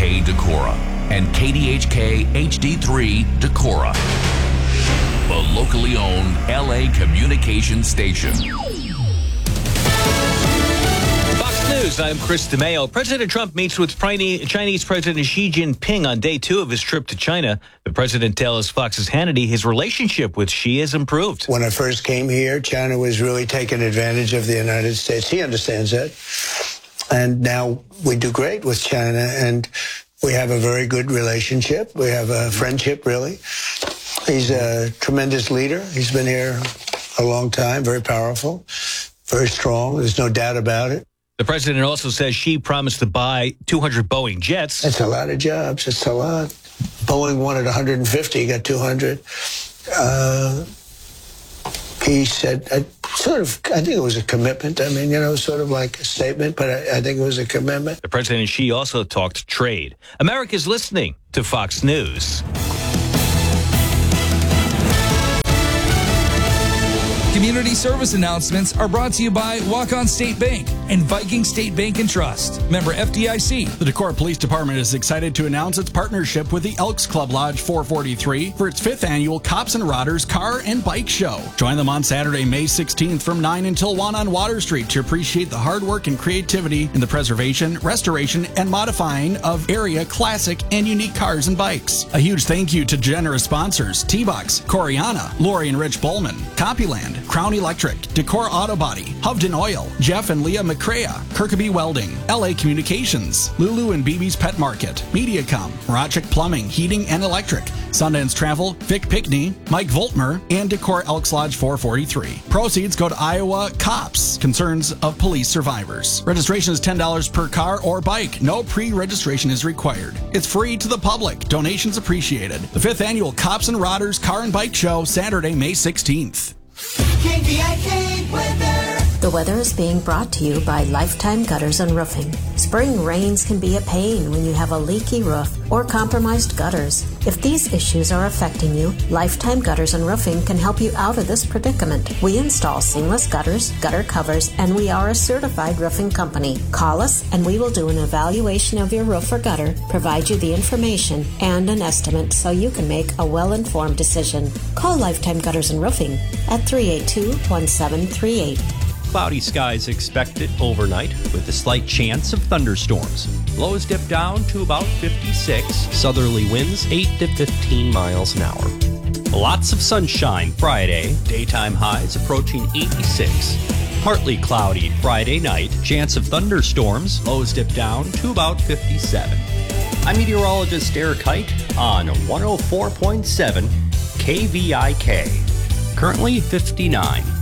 KDHK Decorah and KDHK HD3 Decorah, the locally owned LA communication station. Fox News, I'm Chris DeMeo. President Trump meets with Chinese President Xi Jinping on day 2 of his trip to China. The president tells Fox's Hannity his relationship with Xi has improved. When I first came here, China was really taking advantage of the United States. He understands that. And now we do great with China, and we have a very good relationship. We have a friendship, really. He's a tremendous leader. He's been here a long time, very powerful, very strong. There's no doubt about it. The president also says Xi promised to buy 200 Boeing jets. That's a lot of jobs. It's a lot. Boeing wanted 150, he got 200. He said, I think it was a commitment. I mean, sort of like a statement, but I think it was a commitment. The president and Xi also talked trade. America's listening to Fox News. Community service announcements are brought to you by Walk-On State Bank and Viking State Bank and Trust. Member FDIC. The Decorah Police Department is excited to announce its partnership with the Elks Club Lodge 443 for its 5th annual Cops and Rodders Car and Bike Show. Join them on Saturday, May 16th from 9 until 1 on Water Street to appreciate the hard work and creativity in the preservation, restoration, and modifying of area classic and unique cars and bikes. A huge thank you to generous sponsors T-Box, Coriana, Lori and Rich Bowman, Copyland, Crown Electric, Decorah Auto Body, Hovden Oil, Jeff and Leah McCrea, Kirkby Welding, LA Communications, Lulu and BB's Pet Market, Mediacom, Rochik Plumbing, Heating and Electric, Sundance Travel, Vic Pickney, Mike Voltmer, and Decorah Elks Lodge 443. Proceeds go to Iowa Cops, Concerns of Police Survivors. Registration is $10 per car or bike. No pre-registration is required. It's free to the public. Donations appreciated. The 5th annual Cops and Rodders Car and Bike Show, Saturday, May 16th. KVIK weather. The weather is being brought to you by Lifetime Gutters and Roofing. Spring rains can be a pain when you have a leaky roof or compromised gutters. If these issues are affecting you, Lifetime Gutters and Roofing can help you out of this predicament. We install seamless gutters, gutter covers, and we are a certified roofing company. Call us and we will do an evaluation of your roof or gutter, provide you the information and an estimate so you can make a well-informed decision. Call Lifetime Gutters and Roofing at 382-1738. Cloudy skies expected overnight with a slight chance of thunderstorms. Lows dip down to about 56. Southerly winds 8 to 15 miles an hour. Lots of sunshine Friday. Daytime highs approaching 86. Partly cloudy Friday night. Chance of thunderstorms. Lows dip down to about 57. I'm meteorologist Eric Height on 104.7 KVIK. Currently 59.